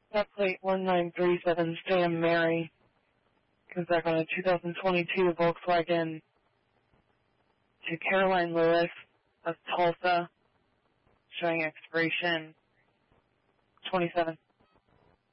That plate 1937 Sam Mary comes back on a 2022 Volkswagen to Caroline Lewis of Tulsa, showing expiration 27.